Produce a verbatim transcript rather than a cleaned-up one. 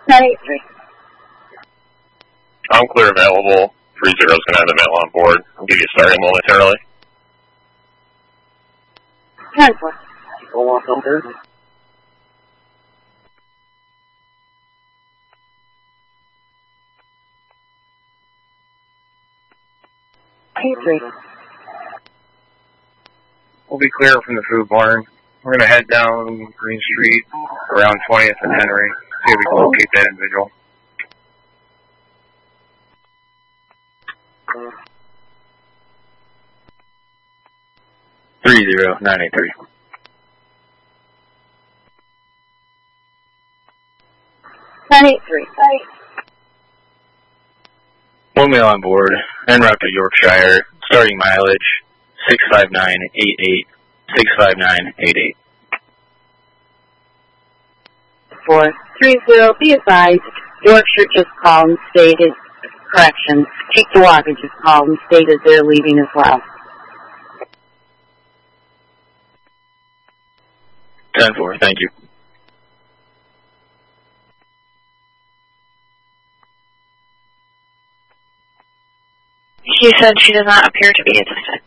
nine eight three. I'm clear available. three zero is going to have the mail on board. I'll give you a starting momentarily. ten four. Go on, filter. eight three. We'll be clear from the food barn. We're going to head down Green Street around twentieth and Henry. See if we can locate that individual. three zero nine eight three. nine eight three. One mail on board, en route to Yorkshire, starting mileage six five nine eight eight, six five nine eight eight. four three zero, be advised, Yorkshire just called and stated, correction, Cheektowaga just called and stated they're leaving as well. ten four, thank you. She said she does not appear to be at this time.